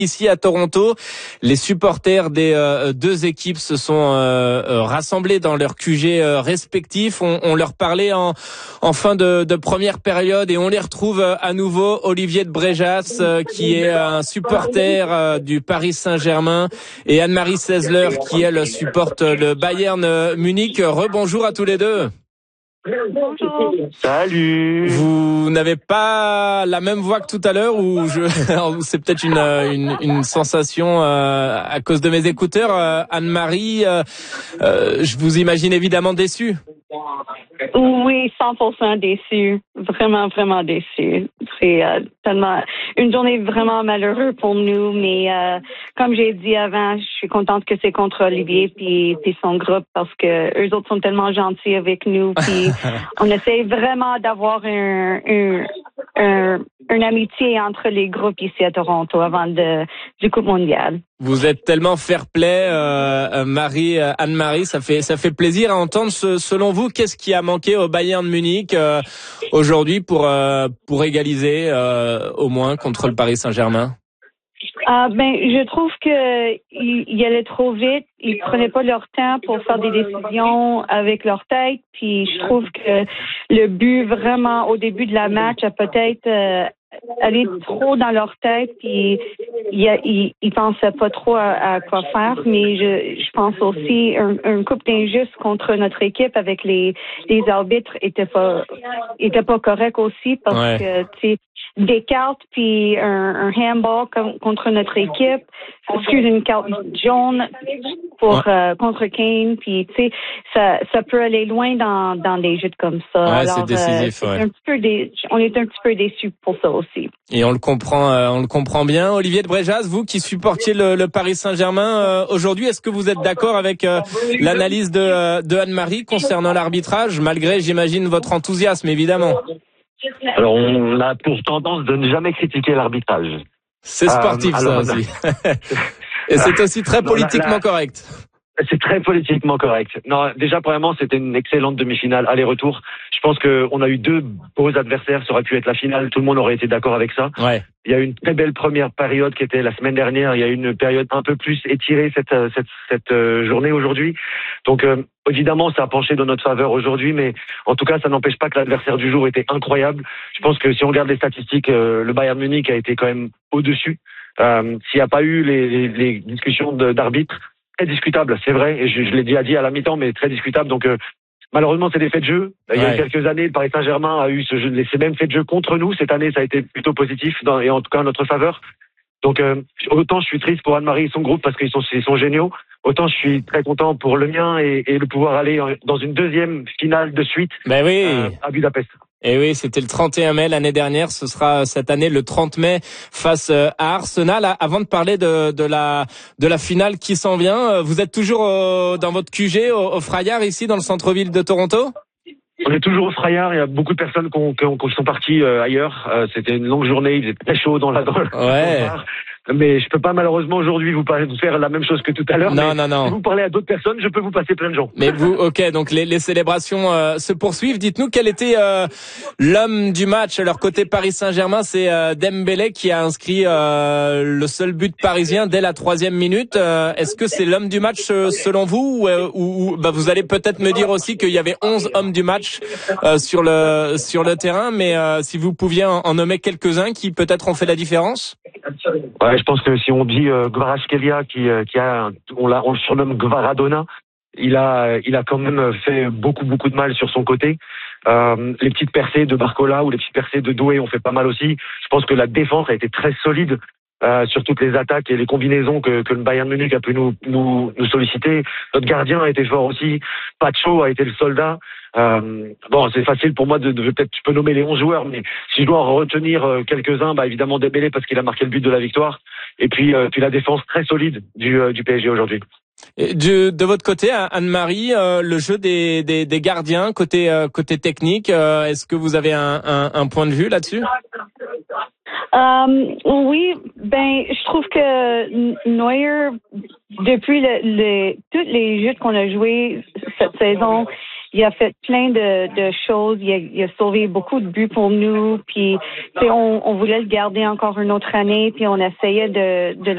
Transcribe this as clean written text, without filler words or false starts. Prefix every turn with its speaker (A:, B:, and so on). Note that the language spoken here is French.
A: Ici à Toronto, les supporters des deux équipes se sont rassemblés dans leurs QG respectifs. On leur parlait en fin de première période et on les retrouve à nouveau. Olivier de Bréjas, qui est un supporter du Paris Saint-Germain, et Anne-Marie Seisler, qui elle supporte le Bayern Munich. Rebonjour à tous les deux.
B: Bonjour.
C: Salut.
A: Vous n'avez pas la même voix que tout à l'heure, ou c'est peut-être une sensation à cause de mes écouteurs. Anne-Marie, je vous imagine évidemment déçue.
B: Oui, 100% déçu. Vraiment, vraiment déçu. C'est tellement une journée vraiment malheureuse pour nous, mais comme j'ai dit avant, je suis contente que c'est contre Olivier puis son groupe, parce que eux autres sont tellement gentils avec nous, puis on essaie vraiment d'avoir une amitié entre les groupes ici à Toronto avant du Coupe mondiale.
A: Vous êtes tellement fair-play, Anne-Marie, ça fait plaisir à entendre. Selon vous, qu'est-ce qui a manqué au Bayern de Munich aujourd'hui pour égaliser au moins contre le Paris Saint-Germain?
B: Je trouve que ils allaient trop vite, ils prenaient pas leur temps pour faire des décisions avec leur tête, puis je trouve que le but vraiment au début de la match a peut-être aller trop dans leur tête, puis ils pensaient pas trop à quoi faire, mais je pense aussi un couple d'injuste contre notre équipe avec les arbitres était pas correct aussi, parce que tu sais, des cartes puis un handball contre notre équipe, une carte jaune pour contre Kane, puis tu sais, ça peut aller loin dans des jeux comme ça.
A: Ouais,
B: alors
A: c'est décisif.
B: on est un petit peu déçus pour ça aussi.
A: Et on le comprend bien. Olivier de Bréjas, vous qui supportiez le Paris Saint-Germain aujourd'hui, est-ce que vous êtes d'accord avec l'analyse de Anne-Marie concernant l'arbitrage, malgré, j'imagine, votre enthousiasme, évidemment?
C: Alors, on a pour tendance de ne jamais critiquer l'arbitrage.
A: C'est sportif, ça aussi. Et c'est aussi très politiquement correct.
C: C'est très politiquement correct. Non, déjà, premièrement, c'était une excellente demi-finale aller-retour. Je pense qu'on a eu deux beaux adversaires. Ça aurait pu être la finale. Tout le monde aurait été d'accord avec ça.
A: Ouais.
C: Il y a eu une très belle première période qui était la semaine dernière. Il y a eu une période un peu plus étirée cette journée aujourd'hui. Donc, évidemment, ça a penché dans notre faveur aujourd'hui, mais en tout cas, ça n'empêche pas que l'adversaire du jour était incroyable. Je pense que si on regarde les statistiques, le Bayern Munich a été quand même au-dessus. S'il n'y a pas eu les discussions d'arbitre, très discutable, c'est vrai, et je l'ai déjà dit à la mi-temps, mais très discutable. Donc, malheureusement, c'est des faits de jeu. Il y a quelques années, le Paris Saint-Germain a eu ces mêmes faits de jeu contre nous. Cette année, ça a été plutôt positif, et en tout cas en notre faveur. Donc, autant je suis triste pour Anne-Marie et son groupe parce qu'ils sont géniaux, autant je suis très content pour le mien et de pouvoir aller dans une deuxième finale de suite à Budapest.
A: Et oui, c'était le 31 mai l'année dernière. Ce sera cette année le 30 mai face à Arsenal. Avant de parler de la finale qui s'en vient, vous êtes toujours dans votre QG au Frayard, ici dans le centre-ville de Toronto?
C: On est toujours au Frayard. Il y a beaucoup de personnes qui sont parties ailleurs. C'était une longue journée. Il était très chaud dans le bar. Mais je peux pas malheureusement aujourd'hui vous faire la même chose que tout à l'heure.
A: Non.
C: Si vous parlez à d'autres personnes, je peux vous passer plein de gens.
A: Mais vous, ok, donc les célébrations se poursuivent. Dites-nous quel était l'homme du match. Alors côté Paris Saint-Germain, c'est Dembélé qui a inscrit le seul but parisien dès la 3e minute. Est-ce que c'est l'homme du match selon vous, ou vous allez peut-être me dire aussi qu'il y avait 11 hommes du match sur le terrain, mais si vous pouviez en nommer quelques-uns qui peut-être ont fait la différence?
C: Ouais, je pense que si on dit Kvaratskhelia on le surnomme Gvaradona, il a quand même fait beaucoup de mal sur son côté. Les petites percées de Barcola ou les petites percées de Doué ont fait pas mal aussi. Je pense que la défense a été très solide sur toutes les attaques et les combinaisons que le Bayern Munich a pu nous solliciter. Notre gardien a été fort aussi. Pacho a été le soldat. C'est facile pour moi peut-être je peux nommer les 11 joueurs, mais si je dois en retenir quelques-uns, évidemment Dembélé parce qu'il a marqué le but de la victoire, et puis la défense très solide du PSG aujourd'hui.
A: Et de votre côté, Anne-Marie, le jeu des gardiens côté technique, est-ce que vous avez un point de vue là-dessus?
B: Oui, je trouve que Neuer, depuis tous les jeux qu'on a joués cette saison, il a fait plein de choses. Il a sauvé beaucoup de buts pour nous. Puis, on voulait le garder encore une autre année. Puis, on essayait de